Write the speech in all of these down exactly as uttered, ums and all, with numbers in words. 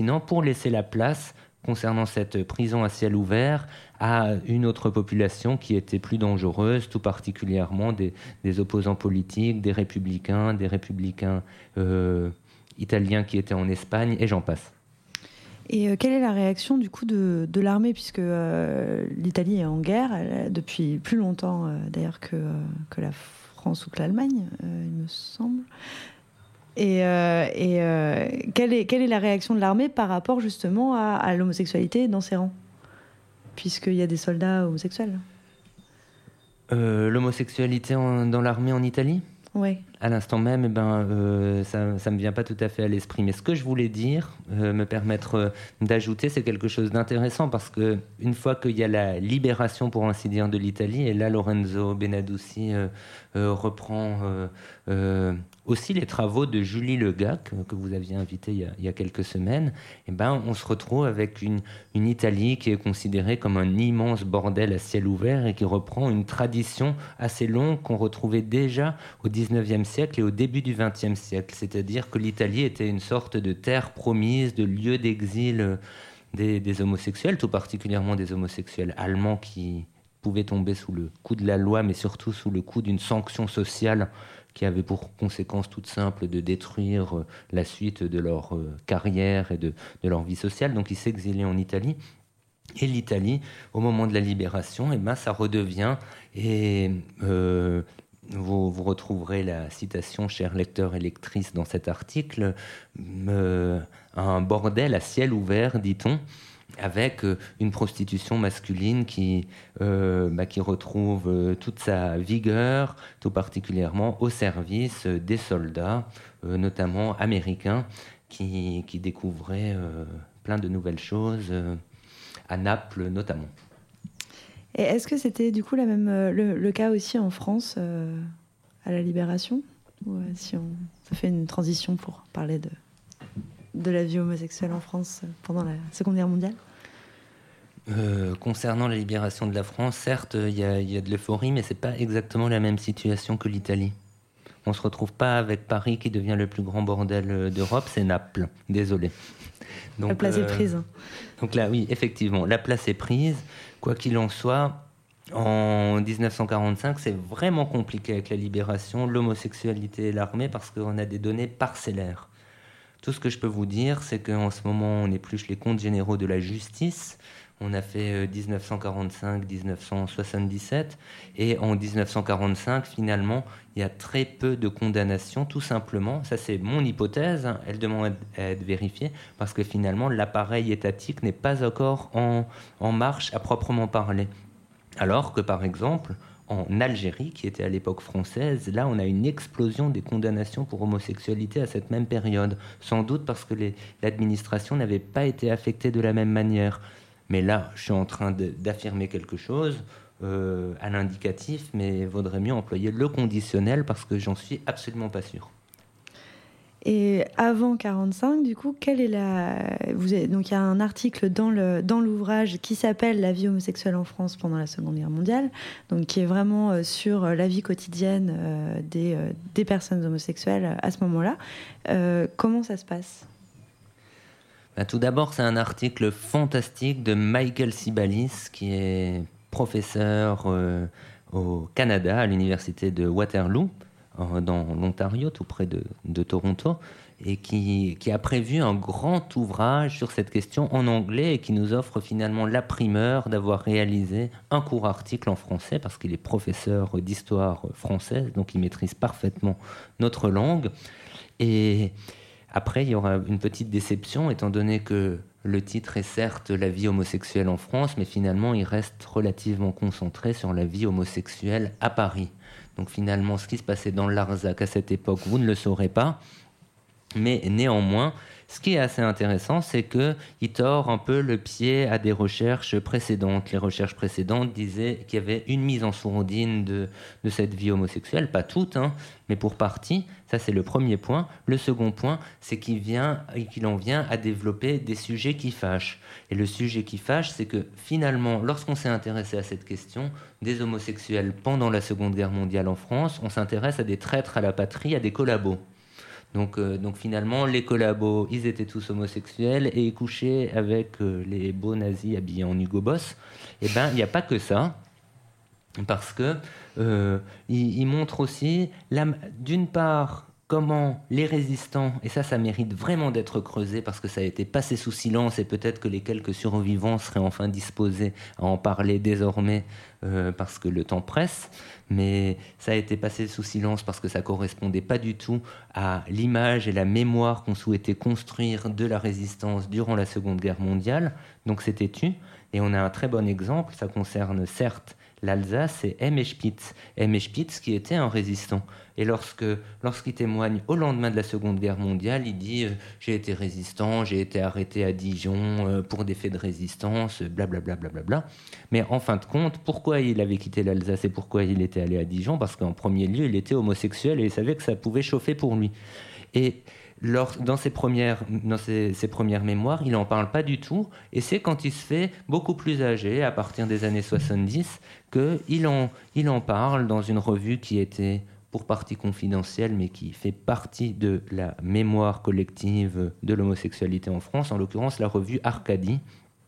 pour laisser la place, concernant cette prison à ciel ouvert, à une autre population qui était plus dangereuse, tout particulièrement des, des opposants politiques, des républicains, des républicains euh, italiens qui étaient en Espagne, et j'en passe. Et euh, quelle est la réaction du coup de, de l'armée, puisque euh, l'Italie est en guerre elle, depuis plus longtemps euh, d'ailleurs que, euh, que la France ou que l'Allemagne, euh, il me semble. Et, euh, et euh, quelle, est, quelle est la réaction de l'armée par rapport justement à, à l'homosexualité dans ses rangs, puisqu'il y a des soldats homosexuels? euh, L'homosexualité en, dans l'armée en Italie ? Oui. À l'instant même, eh ben, euh, ça ne me vient pas tout à fait à l'esprit. Mais ce que je voulais dire, euh, me permettre euh, d'ajouter, c'est quelque chose d'intéressant, parce qu'une fois qu'il y a la libération, pour ainsi dire, de l'Italie, et là Lorenzo Benadusi euh, euh, reprend euh, euh, aussi les travaux de Julie Lega, que, que vous aviez invité il y a, il y a quelques semaines, eh ben, on se retrouve avec une, une Italie qui est considérée comme un immense bordel à ciel ouvert et qui reprend une tradition assez longue qu'on retrouvait déjà au dix-neuvième siècle et au début du vingtième siècle. C'est-à-dire que l'Italie était une sorte de terre promise, de lieu d'exil des, des homosexuels, tout particulièrement des homosexuels allemands qui pouvaient tomber sous le coup de la loi, mais surtout sous le coup d'une sanction sociale qui avait pour conséquence toute simple de détruire la suite de leur carrière et de, de leur vie sociale. Donc ils s'exilaient en Italie. Et l'Italie, au moment de la libération, eh ben, ça redevient... Et, euh, Vous, vous retrouverez la citation, chers lecteurs et lectrices, dans cet article, euh, un bordel à ciel ouvert, dit-on, avec euh, une prostitution masculine qui, euh, bah, qui retrouve euh, toute sa vigueur, tout particulièrement au service euh, des soldats, euh, notamment américains, qui, qui découvraient euh, plein de nouvelles choses, euh, à Naples notamment. Et est-ce que c'était du coup la même, le, le cas aussi en France euh, à la Libération? Ou euh, si on, ça fait une transition pour parler de, de la vie homosexuelle en France pendant la Seconde Guerre mondiale? Euh, concernant la libération de la France, certes, il y, y a de l'euphorie, mais c'est pas exactement la même situation que l'Italie. On se retrouve pas avec Paris qui devient le plus grand bordel d'Europe, c'est Naples. Désolé. Donc, la place euh, est prise. Donc là, oui, effectivement, la place est prise. Quoi qu'il en soit, en dix-neuf cent quarante-cinq, c'est vraiment compliqué avec la libération, l'homosexualité et l'armée, parce qu'on a des données parcellaires. Tout ce que je peux vous dire, c'est qu'en ce moment, on épluche les comptes généraux de la justice. On a fait dix-neuf cent quarante-cinq dix-neuf cent soixante-dix-sept, et en dix-neuf cent quarante-cinq, finalement, il y a très peu de condamnations, tout simplement. Ça, c'est mon hypothèse, hein. Elle demande à être vérifiée, parce que finalement, l'appareil étatique n'est pas encore en, en marche à proprement parler. Alors que, par exemple, en Algérie, qui était à l'époque française, là, on a une explosion des condamnations pour homosexualité à cette même période, sans doute parce que les, l'administration n'avait pas été affectée de la même manière. Mais là, je suis en train de, d'affirmer quelque chose euh, à l'indicatif, mais il vaudrait mieux employer le conditionnel parce que j'en suis absolument pas sûr. Et avant quarante-cinq, du coup, quelle est la... Vous avez... Donc, il y a un article dans, le... dans l'ouvrage qui s'appelle « La vie homosexuelle en France pendant la Seconde Guerre mondiale », donc qui est vraiment sur la vie quotidienne euh, des, euh, des personnes homosexuelles à ce moment-là. Euh, comment ça se passe ? Ben, tout d'abord, c'est un article fantastique de Michael Sibalis, qui est professeur euh, au Canada, à l'université de Waterloo, dans l'Ontario, tout près de, de Toronto, et qui, qui a prévu un grand ouvrage sur cette question en anglais et qui nous offre finalement la primeur d'avoir réalisé un court article en français, parce qu'il est professeur d'histoire française, donc il maîtrise parfaitement notre langue. Et après, il y aura une petite déception, étant donné que le titre est certes « La vie homosexuelle en France », mais finalement, il reste relativement concentré sur la vie homosexuelle à Paris. Donc finalement, ce qui se passait dans le Larzac à cette époque, vous ne le saurez pas. Mais néanmoins, ce qui est assez intéressant, c'est qu'il tord un peu le pied à des recherches précédentes. Les recherches précédentes disaient qu'il y avait une mise en sourdine de, de cette vie homosexuelle, pas toute, hein, mais pour partie. Ça, c'est le premier point. Le second point, c'est qu'il, vient, qu'il en vient à développer des sujets qui fâchent. Et le sujet qui fâche, c'est que finalement, lorsqu'on s'est intéressé à cette question des homosexuels pendant la Seconde Guerre mondiale en France, on s'intéresse à des traîtres à la patrie, à des collabos. Donc, euh, donc finalement, les collabos, ils étaient tous homosexuels et ils couchaient avec euh, les beaux nazis habillés en Hugo Boss. Eh bien, il n'y a pas que ça, parce que euh, il, il montre aussi, la, d'une part, comment les résistants, et ça, ça mérite vraiment d'être creusé parce que ça a été passé sous silence et peut-être que les quelques survivants seraient enfin disposés à en parler désormais euh, parce que le temps presse, mais ça a été passé sous silence parce que ça correspondait pas du tout à l'image et la mémoire qu'on souhaitait construire de la résistance durant la Seconde Guerre mondiale, donc c'était tu. Et on a un très bon exemple, ça concerne certes l'Alsace, c'est Aimé Spitz. Aimé Spitz qui était un résistant. Et lorsque, lorsqu'il témoigne au lendemain de la Seconde Guerre mondiale, il dit euh, « j'ai été résistant, j'ai été arrêté à Dijon euh, pour des faits de résistance, blablabla. Bla, bla, bla. » Mais en fin de compte, pourquoi il avait quitté l'Alsace et pourquoi il était allé à Dijon ? Parce qu'en premier lieu, il était homosexuel et il savait que ça pouvait chauffer pour lui. Et Lors, dans, ses premières, dans ses, ses premières mémoires, il n'en parle pas du tout. Et c'est quand il se fait beaucoup plus âgé, à partir des années soixante-dix, qu'il en, il en parle dans une revue qui était pour partie confidentielle, mais qui fait partie de la mémoire collective de l'homosexualité en France, en l'occurrence la revue Arcadie,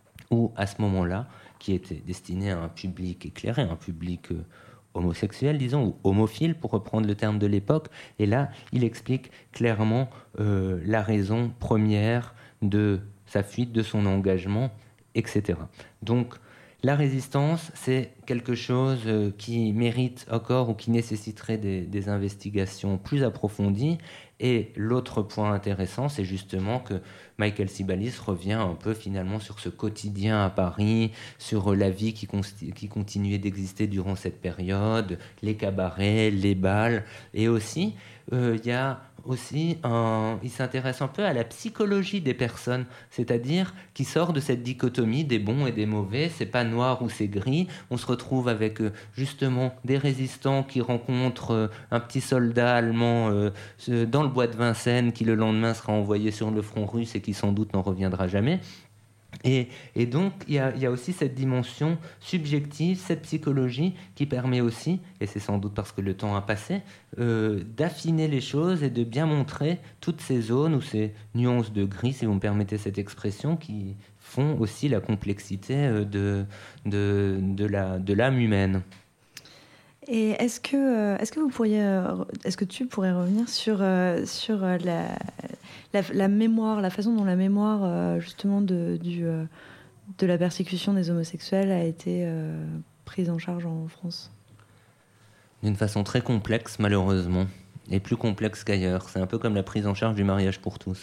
où à ce moment-là, qui était destinée à un public éclairé, un public... Euh, homosexuel, disons, ou homophile, pour reprendre le terme de l'époque. Et là, il explique clairement euh, la raison première de sa fuite, de son engagement, et cetera. Donc, la résistance, c'est quelque chose euh, qui mérite encore ou qui nécessiterait des, des investigations plus approfondies. Et l'autre point intéressant, c'est justement que Michael Sibalius revient un peu finalement sur ce quotidien à Paris, sur la vie qui, consti- qui continuait d'exister durant cette période, les cabarets, les bals, et aussi il euh, y a aussi un, il s'intéresse un peu à la psychologie des personnes, c'est-à-dire qui sort de cette dichotomie des bons et des mauvais, c'est pas noir ou c'est gris. On se retrouve avec euh, justement des résistants qui rencontrent euh, un petit soldat allemand euh, dans le bois de Vincennes qui le lendemain sera envoyé sur le front russe et qui sans doute n'en reviendra jamais. Et, et donc, il y, y a aussi cette dimension subjective, cette psychologie qui permet aussi, et c'est sans doute parce que le temps a passé, euh, d'affiner les choses et de bien montrer toutes ces zones ou ces nuances de gris, si vous me permettez cette expression, qui font aussi la complexité de, de, de, la, de l'âme humaine. Et est-ce que, est-ce que vous pourriez, est-ce que tu pourrais revenir sur, sur la, la, la mémoire, la façon dont la mémoire justement de, du, de la persécution des homosexuels a été prise en charge en France ? D'une façon très complexe, malheureusement, et plus complexe qu'ailleurs. C'est un peu comme la prise en charge du mariage pour tous.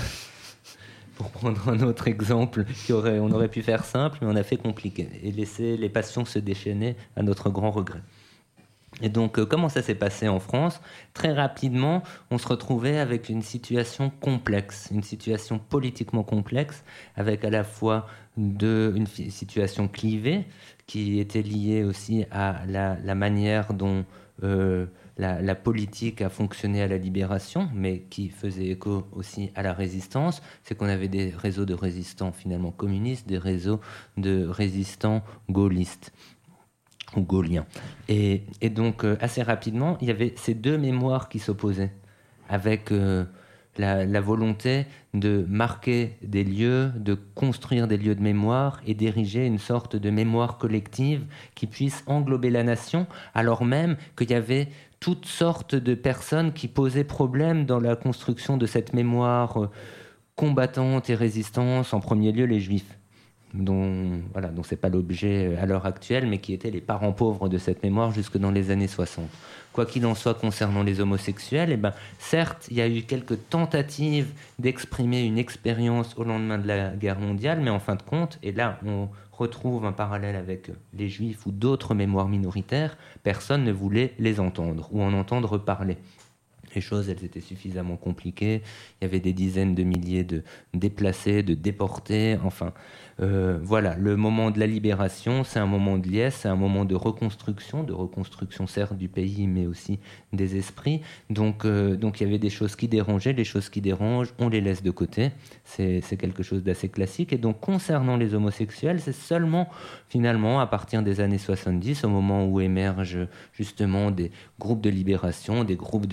Pour prendre un autre exemple, qui aurait, on aurait pu faire simple, mais on a fait compliqué et laisser les passions se déchaîner à notre grand regret. Et donc, euh, comment ça s'est passé en France ? Très rapidement, on se retrouvait avec une situation complexe, une situation politiquement complexe, avec à la fois de, une fi- situation clivée, qui était liée aussi à la, la manière dont euh, la, la politique a fonctionné à la libération, mais qui faisait écho aussi à la résistance. C'est qu'on avait des réseaux de résistants finalement communistes, des réseaux de résistants gaullistes ou gaullien. Et, et donc, euh, assez rapidement, il y avait ces deux mémoires qui s'opposaient, avec euh, la, la volonté de marquer des lieux, de construire des lieux de mémoire et d'ériger une sorte de mémoire collective qui puisse englober la nation, alors même qu'il y avait toutes sortes de personnes qui posaient problème dans la construction de cette mémoire euh, combattante et résistance, en premier lieu les Juifs. dont voilà, dont c'est pas l'objet à l'heure actuelle, mais qui étaient les parents pauvres de cette mémoire jusque dans les années soixante. Quoi qu'il en soit concernant les homosexuels, eh ben, certes, il y a eu quelques tentatives d'exprimer une expérience au lendemain de la guerre mondiale, mais en fin de compte, et là on retrouve un parallèle avec les Juifs ou d'autres mémoires minoritaires, personne ne voulait les entendre ou en entendre parler. Les choses, elles étaient suffisamment compliquées. Il y avait des dizaines de milliers de déplacés, de déportés. Enfin, euh, voilà, le moment de la libération, c'est un moment de liesse, c'est un moment de reconstruction, de reconstruction certes du pays, mais aussi des esprits. Donc, euh, donc il y avait des choses qui dérangeaient, les choses qui dérangent, on les laisse de côté. C'est, c'est quelque chose d'assez classique. Et donc, concernant les homosexuels, c'est seulement, finalement, à partir des années soixante-dix, au moment où émergent justement des groupes de libération, des groupes de militants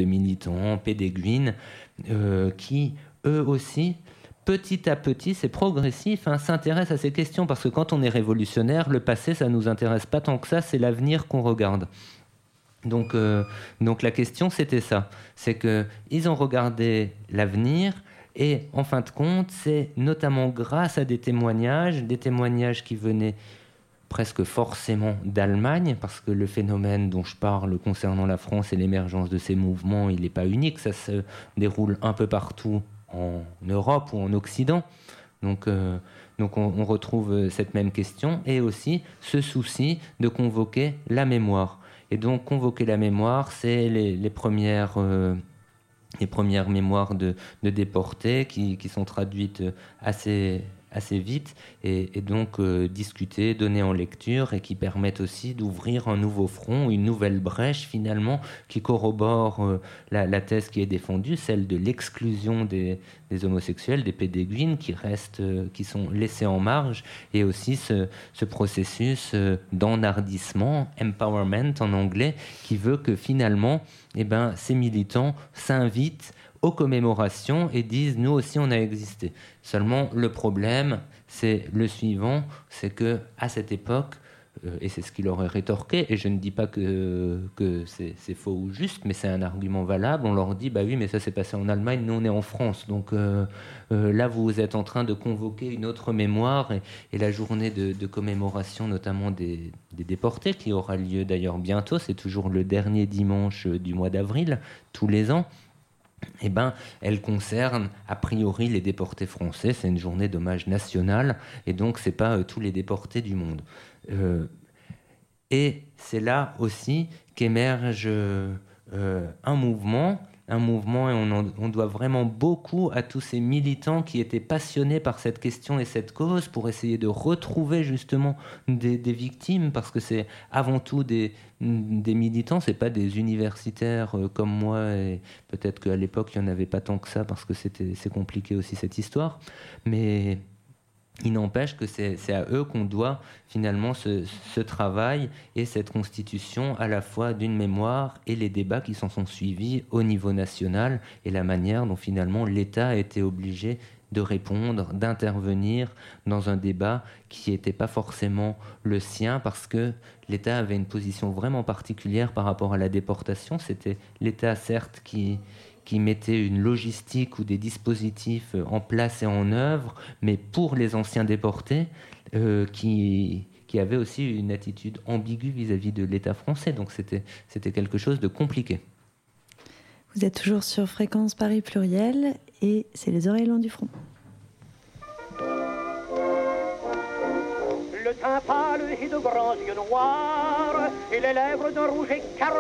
militants, pédéguines, euh, qui, eux aussi, petit à petit, c'est progressif, hein, s'intéressent à ces questions, parce que quand on est révolutionnaire, le passé, ça ne nous intéresse pas tant que ça, c'est l'avenir qu'on regarde. Donc, euh, donc la question, c'était ça. C'est qu'ils ont regardé l'avenir, et en fin de compte, c'est notamment grâce à des témoignages, des témoignages qui venaient presque forcément d'Allemagne, parce que le phénomène dont je parle concernant la France et l'émergence de ces mouvements, il n'est pas unique, ça se déroule un peu partout en Europe ou en Occident. Donc, euh, donc on, on retrouve cette même question, et aussi ce souci de convoquer la mémoire. Et donc convoquer la mémoire, c'est les, les premières... Euh, les premières mémoires de, de déportés qui, qui sont traduites assez, assez vite et, et donc euh, discutées, données en lecture, et qui permettent aussi d'ouvrir un nouveau front, une nouvelle brèche finalement, qui corrobore euh, la, la thèse qui est défendue, celle de l'exclusion des, des homosexuels, des pédéguines qui restent, euh, qui sont laissés en marge, et aussi ce, ce processus euh, d'enhardissement, empowerment en anglais, qui veut que finalement eh ben, ces militants s'invitent aux commémorations et disent « nous aussi on a existé ». Seulement le problème, c'est le suivant, c'est qu'à cette époque, euh, et c'est ce qu'il aurait rétorqué, et je ne dis pas que, que c'est, c'est faux ou juste, mais c'est un argument valable, on leur dit « bah oui, mais ça s'est passé en Allemagne, nous on est en France, donc euh, euh, là vous êtes en train de convoquer une autre mémoire », et, et la journée de, de commémoration notamment des, des déportés, qui aura lieu d'ailleurs bientôt, c'est toujours le dernier dimanche du mois d'avril, tous les ans, eh ben, elle concerne a priori les déportés français. C'est une journée d'hommage national, et donc c'est pas euh, tous les déportés du monde. Euh, et c'est là aussi qu'émerge euh, un mouvement, un mouvement, et on, en, on doit vraiment beaucoup à tous ces militants qui étaient passionnés par cette question et cette cause, pour essayer de retrouver justement des, des victimes, parce que c'est avant tout des, des militants, c'est pas des universitaires euh, comme moi, et peut-être qu'à l'époque il n'y en avait pas tant que ça, parce que c'était, c'est compliqué aussi cette histoire, mais il n'empêche que c'est, c'est à eux qu'on doit finalement ce, ce travail et cette constitution à la fois d'une mémoire et les débats qui s'en sont suivis au niveau national, et la manière dont finalement l'État a été obligé de répondre, d'intervenir dans un débat qui n'était pas forcément le sien, parce que l'État avait une position vraiment particulière par rapport à la déportation. C'était l'État, certes, qui... qui mettait une logistique ou des dispositifs en place et en œuvre, mais pour les anciens déportés, euh, qui, qui avaient aussi une attitude ambiguë vis-à-vis de l'État français. Donc c'était, c'était quelque chose de compliqué. Vous êtes toujours sur Fréquence Paris Pluriel, et c'est Les Oreilles loin du front. Le teint pâle et de grands yeux noirs, et les lèvres d'un rouge écarlate.